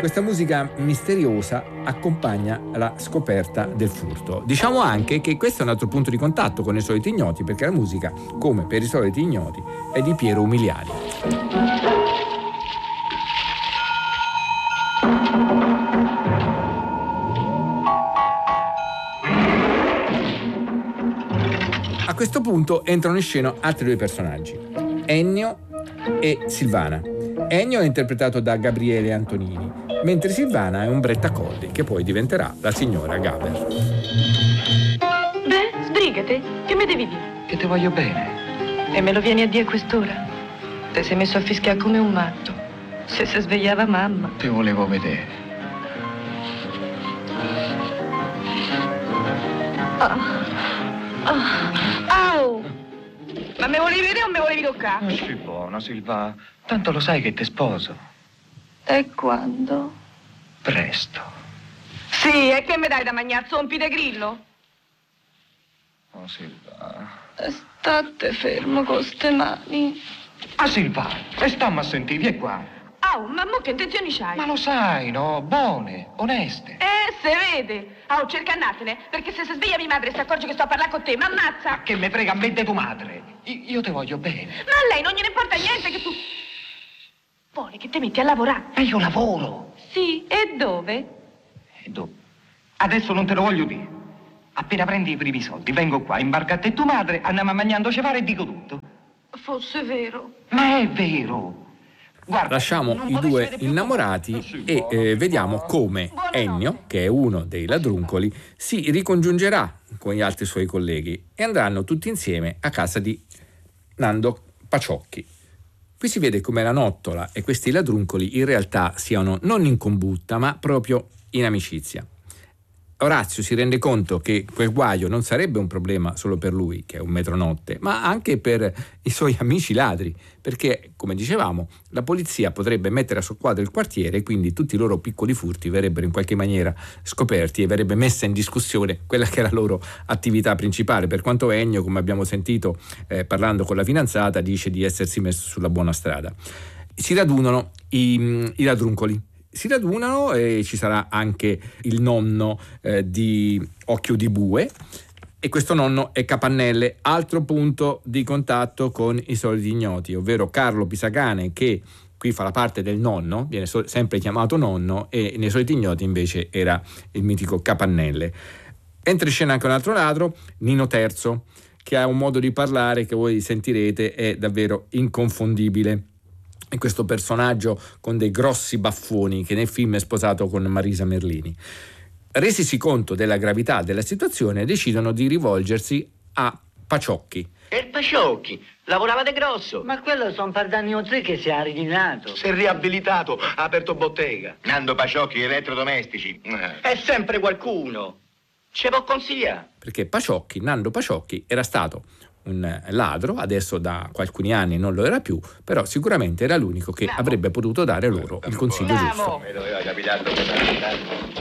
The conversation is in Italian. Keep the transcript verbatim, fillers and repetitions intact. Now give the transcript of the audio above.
Questa musica misteriosa accompagna la scoperta del furto. Diciamo anche che questo è un altro punto di contatto con i soliti ignoti, perché la musica, come per i soliti ignoti, è di Piero Umiliani. A questo punto entrano in scena altri due personaggi, Ennio e Silvana. Ennio è interpretato da Gabriele Antonini, mentre Silvana è Ombretta Colli, che poi diventerà la signora Gaber. Beh, sbrigati, che mi devi dire? Che ti voglio bene. E me lo vieni a dire a quest'ora? Te sei messo a fischiare come un matto. Se si svegliava mamma. Te volevo vedere. Ah. Ah. Au! Ma me volevi vedere o me volevi toccare? Non sei buona, Silva. Tanto lo sai che ti sposo. E quando? Presto. Sì, e che mi dai da mangiare? Zompi de grillo? Oh, Silva. State fermo con ste mani. Ah, Silva, e stammi a sentire, vieni qua. Au, ma mo che intenzioni c'hai? Ma lo sai, no? Buone, oneste. Eh, se vede. Au, cerca andatene, perché se si sveglia mia madre e si accorge che sto a parlare con te, mi ammazza. Che me frega a me di tua madre. Io, io te voglio bene. Ma a lei non gliene importa niente che tu... Vuole che ti metti a lavorare. E io lavoro. Sì, e dove? E dove? Adesso non te lo voglio dire. Appena prendi i primi soldi, vengo qua, imbarca a te e tua madre, andiamo a mangiando cevare e dico tutto. Fosse vero. Ma è vero. Guarda, lasciamo i due innamorati e eh, vediamo come Ennio, che è uno dei ladruncoli, si ricongiungerà con gli altri suoi colleghi e andranno tutti insieme a casa di Nando Paciocchi. Qui si vede come la nottola e questi ladruncoli in realtà siano non in combutta, ma proprio in amicizia. Orazio si rende conto che quel guaio non sarebbe un problema solo per lui, che è un metronotte, ma anche per i suoi amici ladri, perché, come dicevamo, la polizia potrebbe mettere a soqquadro il quartiere e quindi tutti i loro piccoli furti verrebbero in qualche maniera scoperti e verrebbe messa in discussione quella che è la loro attività principale, per quanto Ennio, come abbiamo sentito eh, parlando con la fidanzata, dice di essersi messo sulla buona strada. Si radunano i, i ladruncoli. Si radunano e ci sarà anche il nonno eh, di Occhio di Bue e questo nonno è Capannelle, altro punto di contatto con i soliti ignoti, ovvero Carlo Pisacane, che qui fa la parte del nonno, viene so- sempre chiamato nonno, e nei soliti ignoti invece era il mitico Capannelle. Entra in scena anche un altro ladro, Nino Terzo, che ha un modo di parlare che voi sentirete è davvero inconfondibile. E questo personaggio con dei grossi baffoni che nel film è sposato con Marisa Merlini. Resisi conto della gravità della situazione, decidono di rivolgersi a Paciocchi. E il Paciocchi lavorava de grosso. Ma quello sono un par d'anni o tre che si è ritirato. Si è riabilitato, ha aperto bottega. Nando Paciocchi, elettrodomestici. È sempre qualcuno. Ce può consigliare. Perché Paciocchi, Nando Paciocchi, era stato un ladro, adesso da alcuni anni non lo era più, però sicuramente era l'unico che avrebbe potuto dare loro il consiglio giusto. Mi doveva capitare.